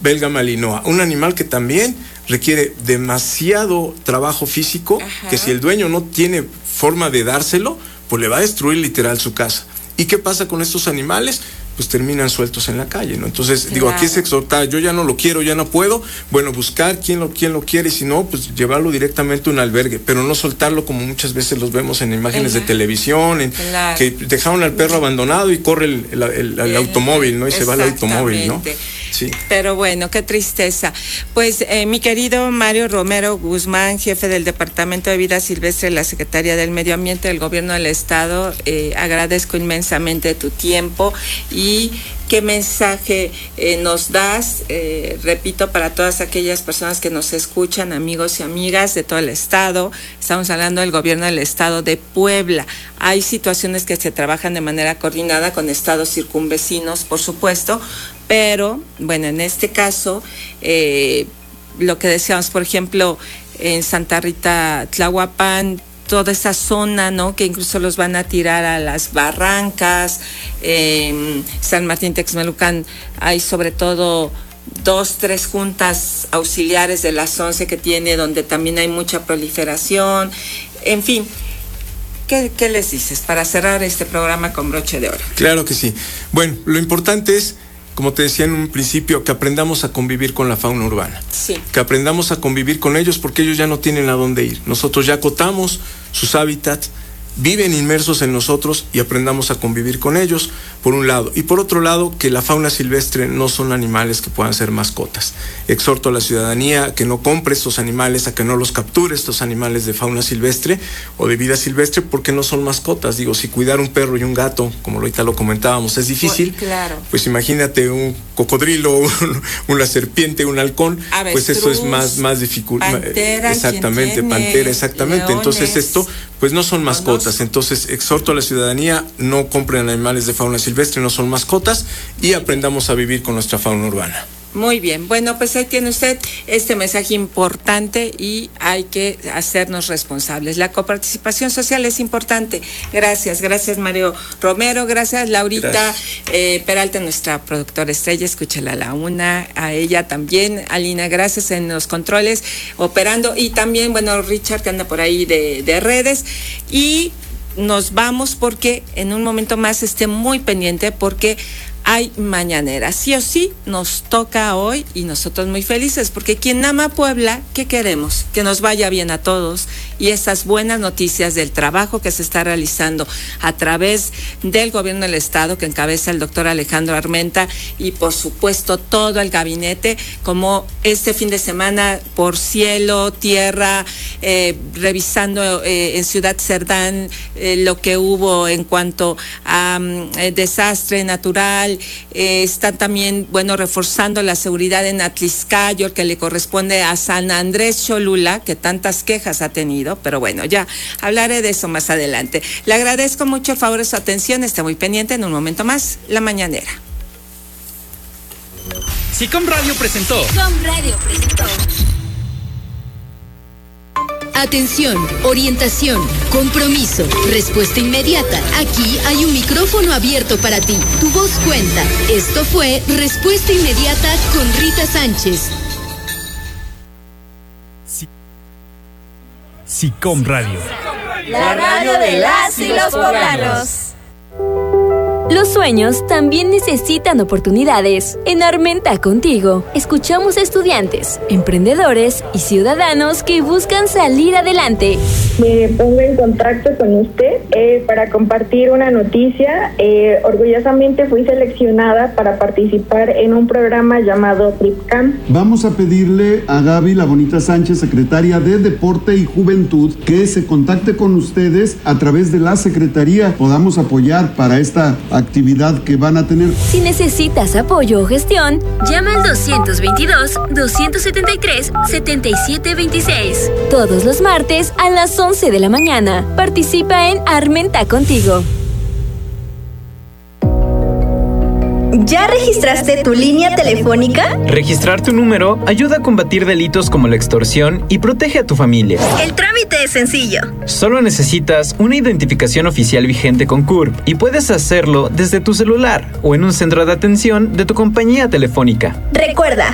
belga malinois, un animal que también requiere demasiado trabajo físico, que si el dueño no tiene forma de dárselo, pues le va a destruir literal su casa. ¿Y qué pasa con estos animales? Pues terminan sueltos en la calle, ¿no? Entonces, digo, aquí es exhortar, yo ya no lo quiero, ya no puedo, bueno, buscar quién lo quiere, y si no, pues llevarlo directamente a un albergue, pero no soltarlo como muchas veces los vemos en imágenes de televisión, que dejaron al perro abandonado y corre el automóvil, ¿no? Y se va al automóvil, ¿no? Sí. Pero bueno, qué tristeza. Pues mi querido Mario Romero Guzmán, jefe del Departamento de Vida Silvestre de la Secretaría del Medio Ambiente del Gobierno del Estado, agradezco inmensamente tu tiempo y qué mensaje nos das, repito, para todas aquellas personas que nos escuchan, amigos y amigas de todo el Estado. Estamos hablando del Gobierno del Estado de Puebla. Hay situaciones que se trabajan de manera coordinada con estados circunvecinos, por supuesto, pero bueno, en este caso, lo que decíamos, por ejemplo, en Santa Rita, Tlahuapan, toda esa zona, ¿no? Que incluso los van a tirar a las barrancas. San Martín Texmelucan hay sobre todo 2-3 juntas auxiliares de las 11 que tiene, donde también hay mucha proliferación. En fin, ¿qué les dices para cerrar este programa con broche de oro? Claro que sí. Bueno, lo importante es, como te decía en un principio, que aprendamos a convivir con la fauna urbana. Sí. Que aprendamos a convivir con ellos, porque ellos ya no tienen a dónde ir. Nosotros ya acotamos sus hábitats, viven inmersos en nosotros, y aprendamos a convivir con ellos, por un lado. Y por otro lado, que la fauna silvestre no son animales que puedan ser mascotas. Exhorto a la ciudadanía a que no compre estos animales, a que no los capture, estos animales de fauna silvestre o de vida silvestre, porque no son mascotas. Digo, si cuidar un perro y un gato, como ahorita lo comentábamos, es difícil, claro, pues imagínate un cocodrilo, una serpiente, un halcón, pues eso es más difícil. Pantera, exactamente, pantera, exactamente. Leones. Entonces esto, pues no son mascotas. Entonces exhorto a la ciudadanía, no compren animales de fauna silvestre, no son mascotas, y aprendamos a vivir con nuestra fauna urbana. Muy bien, bueno, pues ahí tiene usted este mensaje importante y hay que hacernos responsables. La coparticipación social es importante. Gracias Mario Romero, gracias Laurita Peralta, nuestra productora estrella, escúchala a la una, a ella también, Alina, gracias en los controles, operando, y también, bueno, Richard, que anda por ahí de redes, y nos vamos porque en un momento más esté muy pendiente porque hay mañanera. Sí o sí, nos toca hoy y nosotros muy felices porque quien ama Puebla, ¿qué queremos? Que nos vaya bien a todos y esas buenas noticias del trabajo que se está realizando a través del Gobierno del Estado que encabeza el doctor Alejandro Armenta y por supuesto todo el gabinete, como este fin de semana por cielo, tierra, revisando en Ciudad Cerdán lo que hubo en cuanto a desastre natural. Están también, bueno, reforzando la seguridad en Atliscayo, que le corresponde a San Andrés Cholula, que tantas quejas ha tenido, pero bueno, ya hablaré de eso más adelante. Le agradezco mucho el favor de su atención, está muy pendiente, en un momento más, La Mañanera. SICOM Radio presentó. Atención, orientación, compromiso, respuesta inmediata. Aquí hay un micrófono abierto para ti. Tu voz cuenta. Esto fue Respuesta Inmediata con Rita Sánchez. SICOM Radio. La radio de las y los poblanos. Los sueños también necesitan oportunidades. En Armenta Contigo, escuchamos a estudiantes, emprendedores y ciudadanos que buscan salir adelante. Me pongo en contacto con usted para compartir una noticia. Orgullosamente fui seleccionada para participar en un programa llamado TripCamp. Vamos a pedirle a Gaby La Bonita Sánchez, secretaria de Deporte y Juventud, que se contacte con ustedes a través de la Secretaría. Podamos apoyar para esta actividad que van a tener. Si necesitas apoyo o gestión, llama al 222-273-7726. Todos los martes a las 11 de la mañana. Participa en Armenta Contigo. ¿Ya registraste tu línea telefónica? Registrar tu número ayuda a combatir delitos como la extorsión y protege a tu familia. El trámite es sencillo. Solo necesitas una identificación oficial vigente con CURP y puedes hacerlo desde tu celular o en un centro de atención de tu compañía telefónica. Recuerda,